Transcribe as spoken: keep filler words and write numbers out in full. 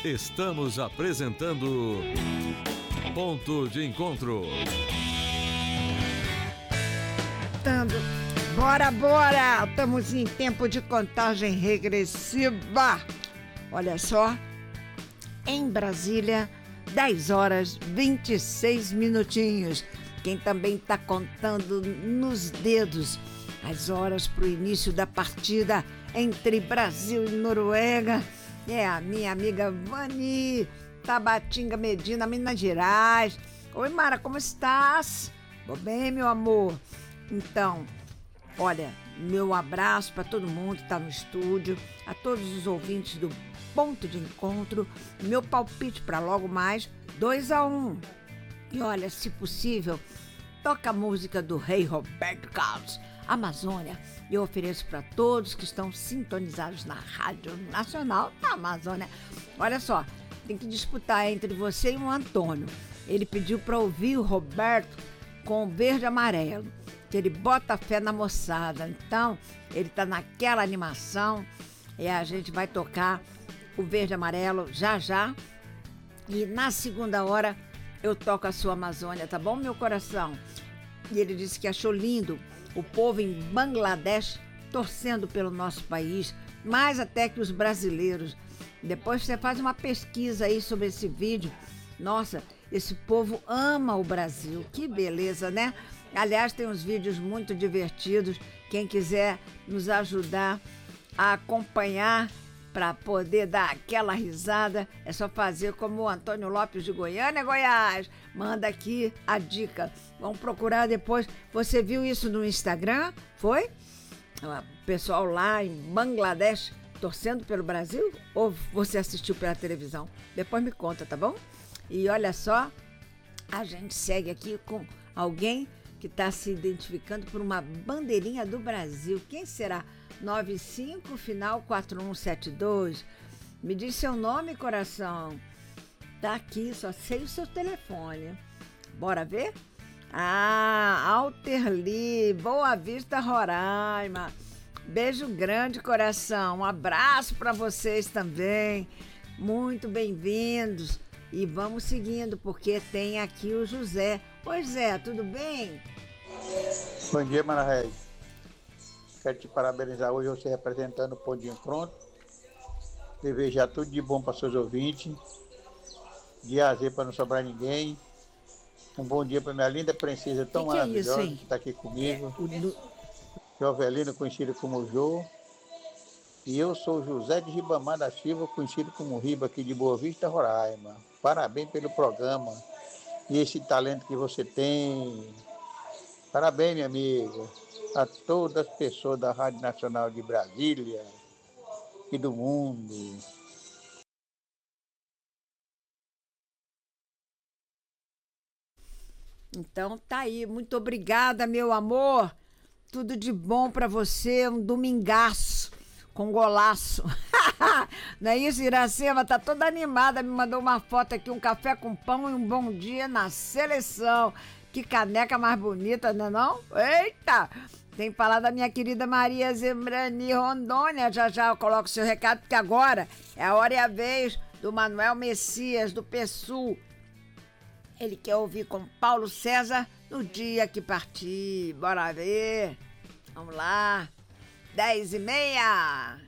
Estamos apresentando Ponto de Encontro. Bora, bora! Estamos em tempo de contagem regressiva. Olha só, em Brasília, dez horas e vinte e seis minutinhos. Quem também está contando nos dedos as horas para o início da partida entre Brasil e Noruega é a minha amiga Vani, Tabatinga, Medina, Minas Gerais. Oi, Mara, como estás? Vou bem, meu amor. Então, olha, meu abraço para todo mundo que está no estúdio, a todos os ouvintes do Ponto de Encontro. Meu palpite para logo mais, dois a um. E olha, se possível, toca a música do rei Roberto Carlos, Amazônia. Eu ofereço para todos que estão sintonizados na Rádio Nacional da Amazônia. Olha só, tem que disputar entre você e o Antônio. Ele pediu para ouvir o Roberto com verde e amarelo, que ele bota fé na moçada. Então, ele tá naquela animação e a gente vai tocar o verde e amarelo já já. E na segunda hora eu toco a sua Amazônia, tá bom, meu coração? E ele disse que achou lindo o povo em Bangladesh torcendo pelo nosso país, mais até que os brasileiros. Depois você faz uma pesquisa aí sobre esse vídeo. Nossa, esse povo ama o Brasil, que beleza, né? Aliás, tem uns vídeos muito divertidos. Quem quiser nos ajudar a acompanhar para poder dar aquela risada, é só fazer como o Antônio Lopes de Goiânia, Goiás. Manda aqui a dica. Vamos procurar depois. Você viu isso no Instagram? Foi? O pessoal lá em Bangladesh torcendo pelo Brasil? Ou você assistiu pela televisão? Depois me conta, tá bom? E olha só, a gente segue aqui com alguém que está se identificando por uma bandeirinha do Brasil. Quem será? nove cinco, final quatro um sete dois. Me diz seu nome, coração. Tá aqui, só sei o seu telefone. Bora ver? Ah, Alterli, Boa Vista, Roraima. Beijo grande, coração. Um abraço para vocês também. Muito bem-vindos. E vamos seguindo, porque tem aqui o José. Oi, Zé, tudo bem? Bom dia, Mara Reis. Quero te parabenizar hoje, você representando o Ponto de Encontro. Desejar tudo de bom para seus ouvintes. De A a Z para não sobrar ninguém. Um bom dia para minha linda princesa tão que maravilhosa que é está aqui comigo. É, o... Jovelino, conhecido como Jô. E eu sou José de Ribamar da Silva, conhecido como Riba, aqui de Boa Vista, Roraima. Parabéns pelo programa e esse talento que você tem. Parabéns, minha amiga, a todas as pessoas da Rádio Nacional de Brasília e do mundo. Então tá aí, muito obrigada, meu amor. Tudo de bom pra você, um domingaço com golaço. Não é isso, Iracema? Tá toda animada, me mandou uma foto aqui, um café com pão e um bom dia na seleção. Que caneca mais bonita, não é não? Eita! Tem que falar da minha querida Maria Zembrani Rondônia. Já já eu coloco o seu recado, porque agora é a hora e a vez do Manuel Messias, do PSUL. Ele quer ouvir com Paulo César no dia que partir. Bora ver. Vamos lá. Dez e meia.